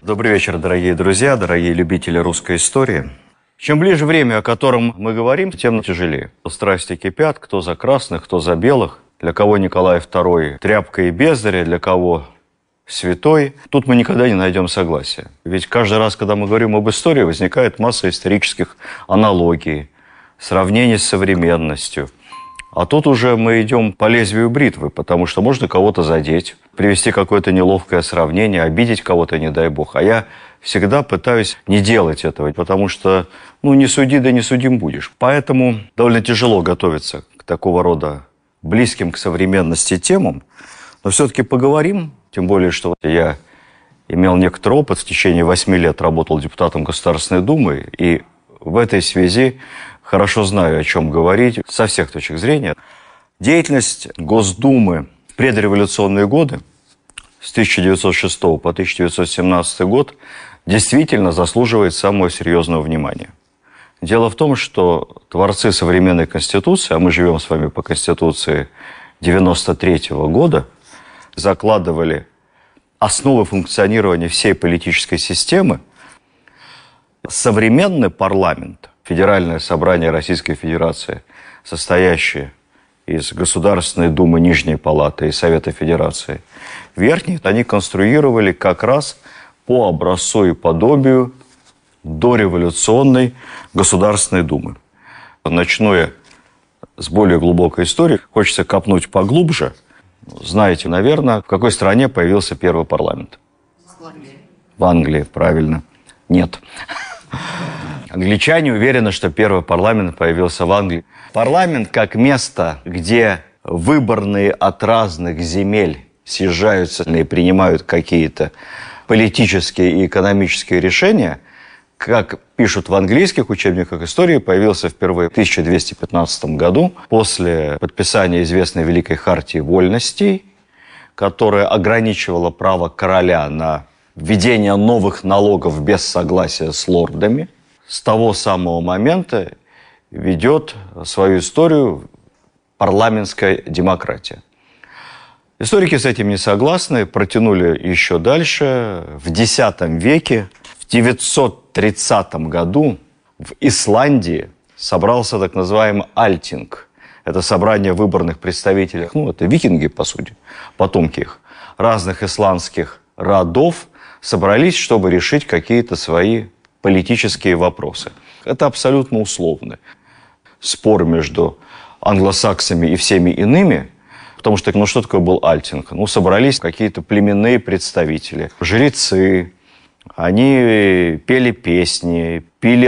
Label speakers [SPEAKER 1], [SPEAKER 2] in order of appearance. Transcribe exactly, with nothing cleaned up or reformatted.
[SPEAKER 1] Добрый вечер, дорогие друзья, дорогие любители русской истории. Чем ближе время, о котором мы говорим, тем тяжелее. Страсти кипят, кто за красных, кто за белых. Для кого Николай второй тряпка и бездарь, для кого святой. Тут мы никогда не найдем согласия. Ведь каждый раз, когда мы говорим об истории, возникает масса исторических аналогий, сравнений с современностью. А тут уже мы идем по лезвию бритвы, потому что можно кого-то задеть, привести какое-то неловкое сравнение, обидеть кого-то, не дай бог. А я всегда пытаюсь не делать этого, потому что, ну, не суди, да не судим будешь. Поэтому довольно тяжело готовиться к такого рода близким к современности темам. Но все-таки поговорим, тем более, что я имел некоторый опыт, в течение восьми лет работал депутатом Государственной Думы, и в этой связи хорошо знаю, о чем говорить со всех точек зрения. Деятельность Госдумы в предреволюционные годы, с тысяча девятьсот шестого по тысяча девятьсот семнадцатый год, действительно заслуживает самого серьезного внимания. Дело в том, что творцы современной Конституции, а мы живем с вами по Конституции девяносто третьего года, закладывали основы функционирования всей политической системы. Современный парламент, Федеральное собрание Российской Федерации, состоящее из Государственной Думы, Нижней Палаты и Совета Федерации, верхней, они конструировали как раз по образцу и подобию дореволюционной Государственной Думы. Начну я с более глубокой истории. Хочется копнуть поглубже. Знаете, наверное, в какой стране появился первый парламент?
[SPEAKER 2] В Англии.
[SPEAKER 1] В Англии, правильно. Нет. Англичане уверены, что первый парламент появился в Англии. Парламент как место, где выборные от разных земель съезжаются и принимают какие-то политические и экономические решения, как пишут в английских учебниках истории, появился впервые в тысяча двести пятнадцатом году после подписания известной Великой Хартии Вольностей, которая ограничивала право короля на введение новых налогов без согласия с лордами. С того самого момента ведет свою историю парламентская демократия. Историки с этим не согласны, протянули еще дальше. В десятом веке, в девятьсот тридцатом году в Исландии собрался так называемый Альтинг. Это собрание выборных представителей, ну, это викинги, по сути, потомки их, разных исландских родов, собрались, чтобы решить какие-то свои политические вопросы. Это абсолютно условно. Спор между англосаксами и всеми иными, потому что, ну, что такое был Альтинг? Ну, собрались какие-то племенные представители, жрецы, они пели песни, пили